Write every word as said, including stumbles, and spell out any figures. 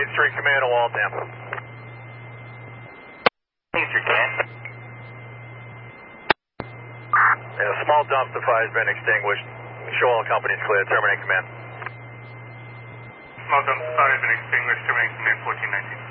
Street Command, Waltham. Eastern Command. A small dumpster fire has been extinguished. Show all companies clear. Terminate command. Small dumpster fire has been extinguished. Terminate command fourteen nineteen.